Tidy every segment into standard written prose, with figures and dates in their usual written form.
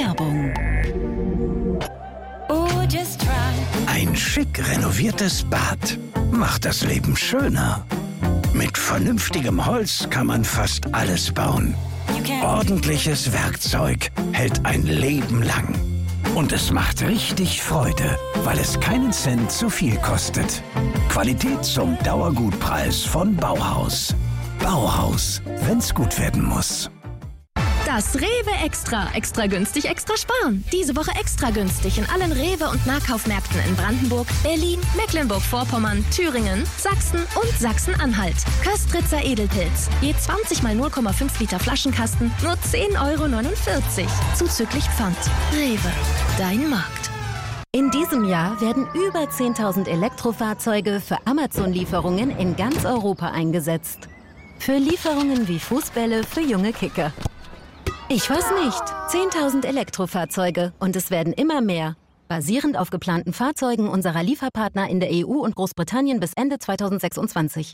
Werbung. Ein schick renoviertes Bad macht das Leben schöner. Mit vernünftigem Holz kann man fast alles bauen. Ordentliches Werkzeug hält ein Leben lang. Und es macht richtig Freude, weil es keinen Cent zu viel kostet. Qualität zum Dauergutpreis von Bauhaus. Bauhaus, wenn's gut werden muss. Das Rewe Extra. Extra günstig, extra sparen. Diese Woche extra günstig in allen Rewe- und Nahkaufmärkten in Brandenburg, Berlin, Mecklenburg-Vorpommern, Thüringen, Sachsen und Sachsen-Anhalt. Köstritzer Edelpilz. Je 20 mal 0,5 Liter Flaschenkasten, nur 10,49 €. Zuzüglich Pfand. Rewe. Dein Markt. In diesem Jahr werden über 10.000 Elektrofahrzeuge für Amazon-Lieferungen in ganz Europa eingesetzt. Für Lieferungen wie Fußbälle für junge Kicker. Ich weiß nicht. 10.000 Elektrofahrzeuge und es werden immer mehr. Basierend auf geplanten Fahrzeugen unserer Lieferpartner in der EU und Großbritannien bis Ende 2026.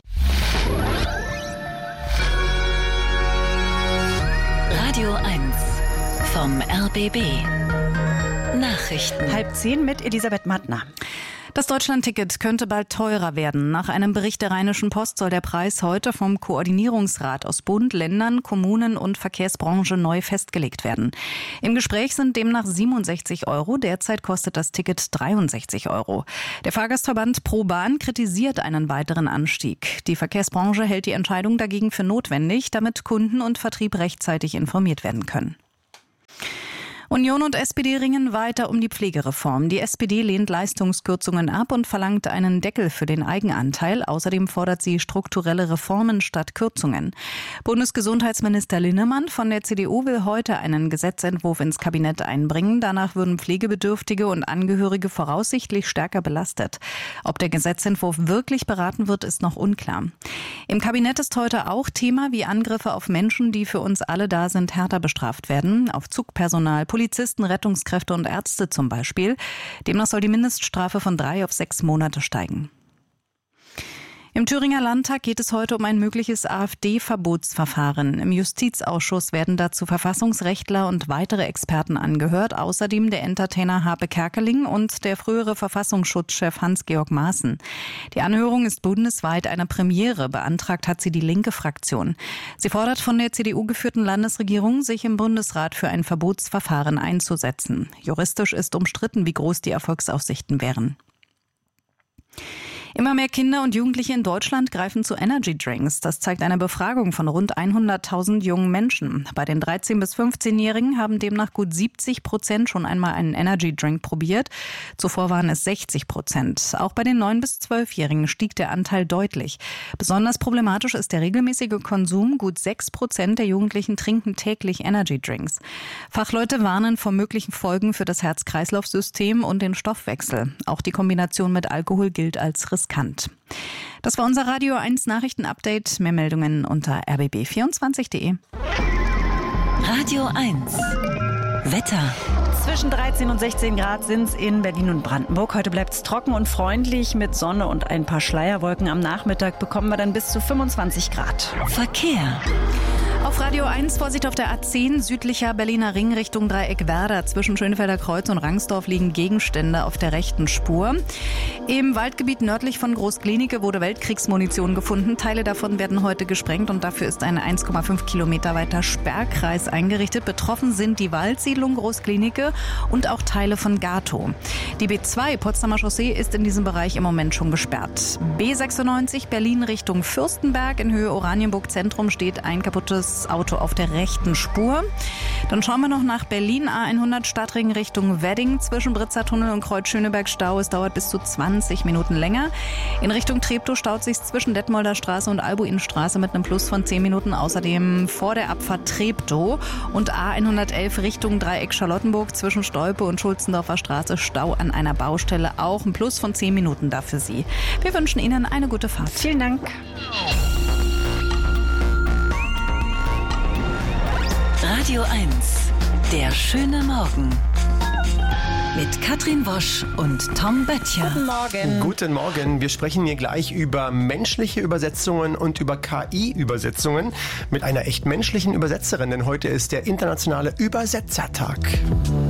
Radio 1 vom RBB. Nachrichten. 9:30 mit Elisabeth Mattner. Das Deutschland-Ticket könnte bald teurer werden. Nach einem Bericht der Rheinischen Post soll der Preis heute vom Koordinierungsrat aus Bund, Ländern, Kommunen und Verkehrsbranche neu festgelegt werden. Im Gespräch sind demnach 67 €. Derzeit kostet das Ticket 63 €. Der Fahrgastverband ProBahn kritisiert einen weiteren Anstieg. Die Verkehrsbranche hält die Entscheidung dagegen für notwendig, damit Kunden und Vertrieb rechtzeitig informiert werden können. Union und SPD ringen weiter um die Pflegereform. Die SPD lehnt Leistungskürzungen ab und verlangt einen Deckel für den Eigenanteil. Außerdem fordert sie strukturelle Reformen statt Kürzungen. Bundesgesundheitsminister Linnemann von der CDU will heute einen Gesetzentwurf ins Kabinett einbringen. Danach würden Pflegebedürftige und Angehörige voraussichtlich stärker belastet. Ob der Gesetzentwurf wirklich beraten wird, ist noch unklar. Im Kabinett ist heute auch Thema, wie Angriffe auf Menschen, die für uns alle da sind, härter bestraft werden. Auf Zugpersonal, Polizisten, Rettungskräfte und Ärzte zum Beispiel. Demnach soll die Mindeststrafe von 3 auf 6 Monate steigen. Im Thüringer Landtag geht es heute um ein mögliches AfD-Verbotsverfahren. Im Justizausschuss werden dazu Verfassungsrechtler und weitere Experten angehört, außerdem der Entertainer Harpe Kerkeling und der frühere Verfassungsschutzchef Hans-Georg Maaßen. Die Anhörung ist bundesweit eine Premiere, beantragt hat sie die linke Fraktion. Sie fordert von der CDU-geführten Landesregierung, sich im Bundesrat für ein Verbotsverfahren einzusetzen. Juristisch ist umstritten, wie groß die Erfolgsaussichten wären. Immer mehr Kinder und Jugendliche in Deutschland greifen zu Energy-Drinks. Das zeigt eine Befragung von rund 100.000 jungen Menschen. Bei den 13- bis 15-Jährigen haben demnach gut 70% schon einmal einen Energy-Drink probiert. Zuvor waren es 60%. Auch bei den 9- bis 12-Jährigen stieg der Anteil deutlich. Besonders problematisch ist der regelmäßige Konsum. Gut 6% der Jugendlichen trinken täglich Energy-Drinks. Fachleute warnen vor möglichen Folgen für das Herz-Kreislauf-System und den Stoffwechsel. Auch die Kombination mit Alkohol gilt als riskant. Das war unser Radio 1 Nachrichten-Update. Mehr Meldungen unter rbb24.de. Radio 1 Wetter. Zwischen 13 und 16 Grad sind es in Berlin und Brandenburg. Heute bleibt es trocken und freundlich mit Sonne und ein paar Schleierwolken. Am Nachmittag bekommen wir dann bis zu 25 Grad. Verkehr. Auf Radio 1 Vorsicht auf der A10 südlicher Berliner Ring Richtung Dreieck Werder. Zwischen Schönfelder Kreuz und Rangsdorf liegen Gegenstände auf der rechten Spur. Im Waldgebiet nördlich von Groß-Glienicke wurde Weltkriegsmunition gefunden. Teile davon werden heute gesprengt und dafür ist ein 1,5 Kilometer weiter Sperrkreis eingerichtet. Betroffen sind die Waldsiedlung Groß-Glienicke und auch Teile von Gatow. Die B2 Potsdamer Chaussee ist in diesem Bereich im Moment schon gesperrt. B96 Berlin Richtung Fürstenberg in Höhe Oranienburg Zentrum steht ein kaputtes Auto auf der rechten Spur. Dann schauen wir noch nach Berlin, A100 Stadtring Richtung Wedding zwischen Britzer Tunnel und Kreuz Schöneberg Stau. Es dauert bis zu 20 Minuten länger. In Richtung Treptow staut sich zwischen Detmolder Straße und Albuinstraße mit einem Plus von 10 Minuten. Außerdem vor der Abfahrt Treptow und A111 Richtung Dreieck Charlottenburg zwischen Stolpe und Schulzendorfer Straße Stau an einer Baustelle. Auch ein Plus von 10 Minuten da für Sie. Wir wünschen Ihnen eine gute Fahrt. Vielen Dank. Radio 1, der schöne Morgen. Mit Katrin Wosch und Tom Böttcher. Guten Morgen. Guten Morgen. Wir sprechen hier gleich über menschliche Übersetzungen und über KI-Übersetzungen mit einer echt menschlichen Übersetzerin, denn heute ist der internationale Übersetzertag.